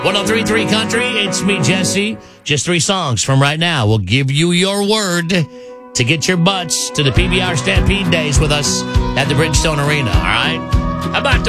103.3 Country, it's me, Jesse. Just 3 songs from right now. We'll give you your word to get your butts to the PBR Stampede Days with us at the Bridgestone Arena, all right? How about the